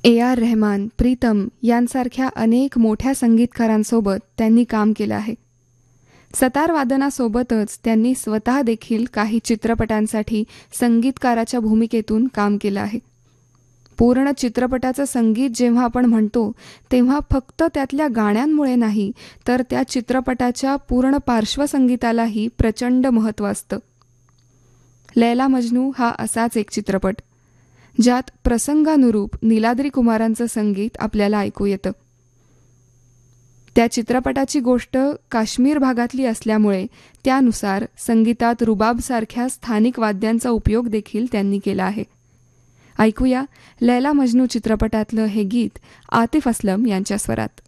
A.R. Rahman, Pritam यांसारख्या अनेक मोठ्या संगीतकारांसोबत त्यांनी काम केलं आहे. सतार वादनासोबतच त्यांनी स्वतः देखील काही चित्रपटांसाठी संगीतकाराच्या भूमिकेतून काम केलं आहे. पूर्ण चित्रपटाचं संगीत जेव्हा आपण म्हणतो तेव्हा फक्त त्यातल्या गाण्यांमुळे नाही, तर त्या चित्रपटाच्या पूर्ण पार्श्वसंगीतालाही प्रचंड महत्त्व असतं. लैला मजनू हा असाच एक चित्रपट, ज्यात प्रसंगानुरूप नीलाद्री कुमारांचं संगीत आपल्याला ऐकू येतं. त्या चित्रपटाची गोष्ट काश्मीर भागातली असल्यामुळे त्यानुसार संगीतात रुबाबसारख्या स्थानिक वाद्यांचा उपयोग देखील त्यांनी केला आहे. ऐकूया लैला मजनू चित्रपटातलं हे गीत आतिफ असलम यांच्या स्वरात.